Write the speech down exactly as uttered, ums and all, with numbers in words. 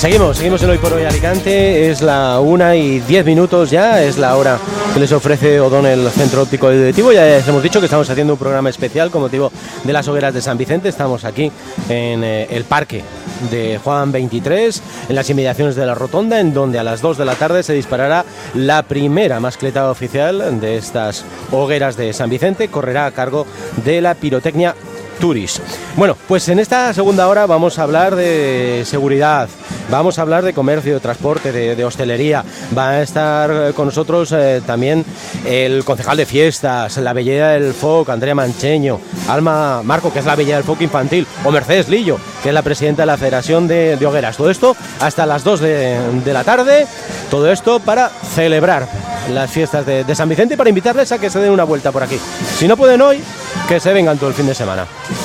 Seguimos, seguimos en Hoy por Hoy Alicante, es la una y diez minutos ya, es la hora que les ofrece O'Donnell Centro Óptico Auditivo. Ya les hemos dicho que estamos haciendo un programa especial con motivo de las hogueras de San Vicente. Estamos aquí en eh, el parque de Juan veintitrés, en las inmediaciones de la Rotonda, en donde a las dos de la tarde se disparará la primera mascleta oficial de estas hogueras de San Vicente. Correrá a cargo de la Pirotecnia Turis. Bueno, pues en esta segunda hora vamos a hablar de seguridad, vamos a hablar de comercio, de transporte, de, de hostelería. Va a estar con nosotros eh, también el concejal de fiestas, la Velleda del F O C, Andrea Mancheño, Alma Marco, que es la Velleda del F O C infantil, o Mercedes Lillo, que es la presidenta de la Federación de, de Hogueras. Todo esto hasta las dos de, de la tarde, todo esto para celebrar las fiestas de, de San Vicente y para invitarles a que se den una vuelta por aquí. Si no pueden hoy, que se vengan todo el fin de semana.